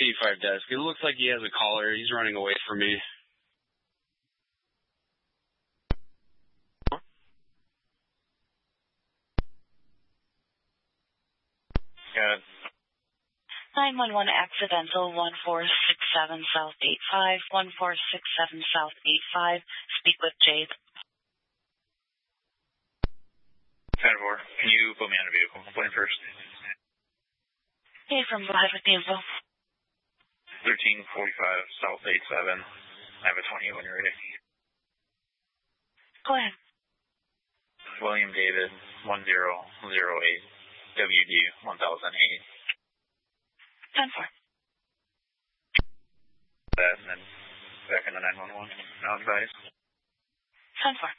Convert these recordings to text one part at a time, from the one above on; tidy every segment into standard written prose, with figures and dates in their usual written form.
85 desk. It looks like he has a caller. He's running away from me. Good. 911 accidental 1467 South 85, 1467 South 85. Speak with Jade. 10-4. Can you put me on a vehicle complaint first? Hey, from go ahead with the info. 1345 South 87. I have a 20 when you're ready. Go ahead. William David 1008 WD 1008. 10-4. That and then back in the 911. Now advice. 10-4.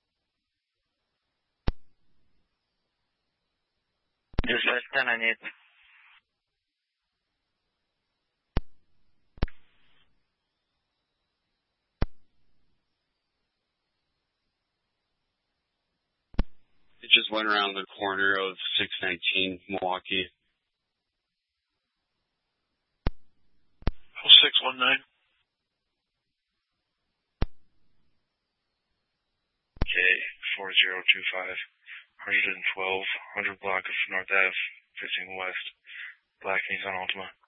Dispatch 1098. It just went around the corner of 619 Milwaukee. 0619. Okay, 4025. 112, 100 block of North Ave, 15 West. Black Nissan Altima.